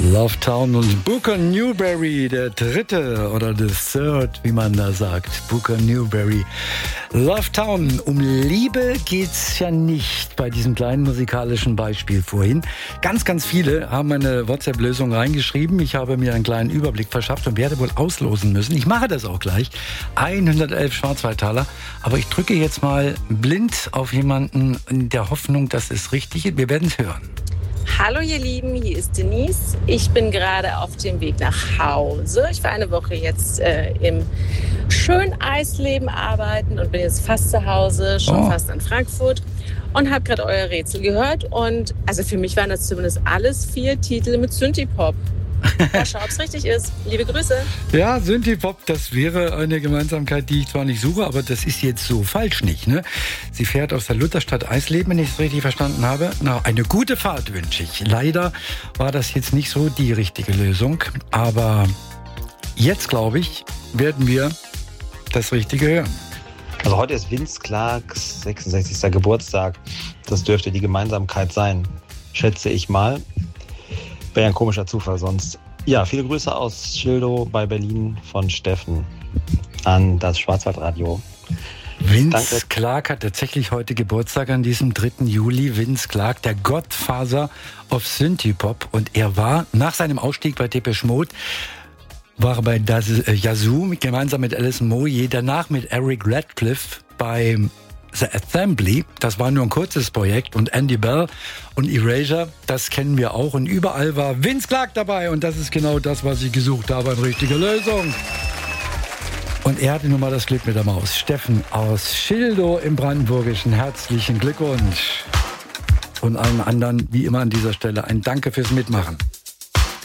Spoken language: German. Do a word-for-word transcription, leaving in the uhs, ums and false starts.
Love Town und Booker Newberry, der dritte oder the third, wie man da sagt. Booker Newberry. Love Town. Um Liebe geht's ja nicht bei diesem kleinen musikalischen Beispiel vorhin. Ganz, ganz viele haben eine WhatsApp-Lösung reingeschrieben. Ich habe mir einen kleinen Überblick verschafft und werde wohl auslosen müssen. Ich mache das auch gleich. hundertelf Schwarzwaldtaler. Aber ich drücke jetzt mal blind auf jemanden in der Hoffnung, dass es richtig ist. Wir werden es hören. Hallo ihr Lieben, hier ist Denise. Ich bin gerade auf dem Weg nach Hause. Ich war eine Woche jetzt äh, im schönen Eisleben arbeiten und bin jetzt fast zu Hause, schon oh. fast in Frankfurt und habe gerade euer Rätsel gehört. Und also für mich waren das zumindest alles vier Titel mit Synthie-Pop. Mal schauen, ob es richtig ist. Liebe Grüße. Ja, Synthie-Pop, das wäre eine Gemeinsamkeit, die ich zwar nicht suche, aber das ist jetzt so falsch nicht. Ne? Sie fährt aus der Lutherstadt Eisleben, wenn ich es richtig verstanden habe. Na, eine gute Fahrt wünsche ich. Leider war das jetzt nicht so die richtige Lösung. Aber jetzt, glaube ich, werden wir das Richtige hören. Also heute ist Vince Clarks sechsundsechzigster Geburtstag. Das dürfte die Gemeinsamkeit sein, schätze ich mal. Wäre ja ein komischer Zufall sonst. Ja, viele Grüße aus Schildow bei Berlin von Steffen an das Schwarzwaldradio. Vince Danke. Clarke hat tatsächlich heute Geburtstag an diesem dritten Juli. Vince Clarke, der Godfather of Synthie-Pop. Und er war nach seinem Ausstieg bei Depeche Mode, war bei das, äh, Yazoo gemeinsam mit Alison Moyet, danach mit Eric Radcliffe bei The Assembly, das war nur ein kurzes Projekt, und Andy Bell und Erasure, das kennen wir auch, und überall war Vince Clarke dabei und das ist genau das, was ich gesucht habe, eine richtige Lösung. Und er hatte nun mal das Glück mit der Maus. Steffen aus Schildow im Brandenburgischen, herzlichen Glückwunsch. Und allen anderen, wie immer an dieser Stelle, ein Danke fürs Mitmachen.